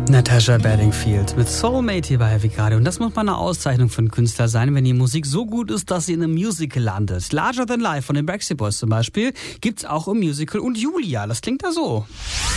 Natasha Bedingfield mit Soulmate hier bei Heavy Radio. Und das muss mal eine Auszeichnung für einen Künstler sein, wenn die Musik so gut ist, dass sie in einem Musical landet. Larger Than Life von den Backstreet Boys zum Beispiel gibt's auch im Musical. Und Julia, das klingt da so.